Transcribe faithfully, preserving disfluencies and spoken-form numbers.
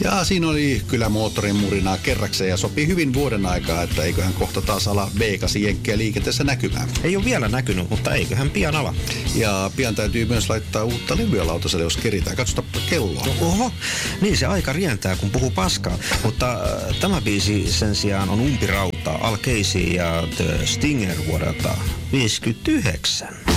Ja siinä oli kyllä moottorin murinaa kerrakseen ja sopii hyvin vuoden aikaa, että eiköhän kohta taas ala B-kasi-jenkkiä liikenteessä näkymään. Ei ole vielä näkynyt, mutta eiköhän pian ala. Ja pian täytyy myös laittaa uutta levyä lautaselle, jos keritään. Katsotapa kelloa. Oho, niin se aika rientää, kun puhuu paskaa. Mutta äh, tämä biisi sen sijaan on umpirautaa, Al Casey ja The Stinger vuodelta viisikymmentäyhdeksän.